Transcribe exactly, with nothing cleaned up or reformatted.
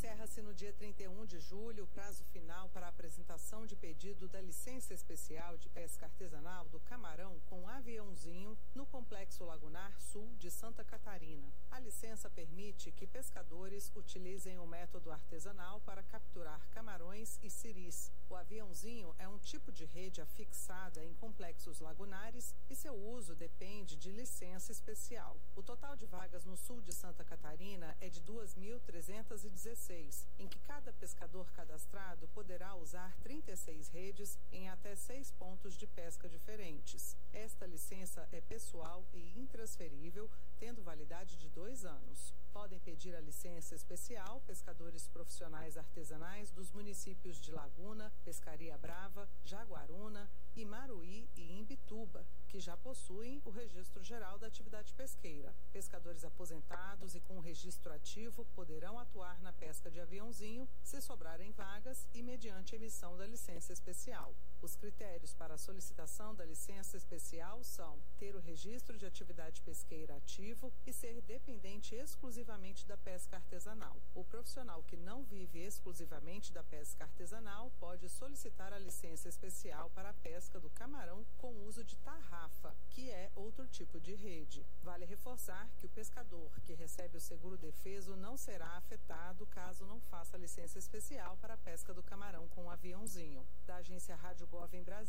Encerra-se no dia trinta e um de julho o prazo final para a apresentação de pedido da licença especial de pesca artesanal do camarão com aviãozinho no Complexo Lagunar Sul de Santa Catarina. A licença permite que pescadores utilizem o método artesanal para capturar camarões e siris. O aviãozinho é um tipo de rede afixada em complexos lagunares e seu uso depende de licença especial. O total de vagas no sul de Santa Catarina é de duas mil trezentas e dezesseis, em que cada pescador cadastrado poderá usar trinta e seis redes em até seis pontos de pesca diferentes. Esta licença é pessoal e intransferível, tendo validade de dois anos. Podem pedir a licença especial pescadores profissionais artesanais dos municípios de Laguna, Pescaria Brava, Jaguaruna, Imaruí e Imbituba, que já possuem o registro geral da atividade pesqueira. Pescadores aposentados e com registro ativo poderão atuar na pesca de aviãozinho se sobrarem vagas e mediante emissão da licença especial. Os critérios para a solicitação da licença especial são ter o registro de atividade pesqueira ativo e ser dependente exclusivamente da pesca artesanal. O profissional que não vive exclusivamente da pesca artesanal pode solicitar a licença especial para a pesca do camarão com uso de tarrafa, que é outro tipo de rede. Vale reforçar que o pescador que recebe o seguro defeso não será afetado caso não faça licença especial para a pesca do camarão com aviãozinho. Da agência Rádio Gov em Brasília.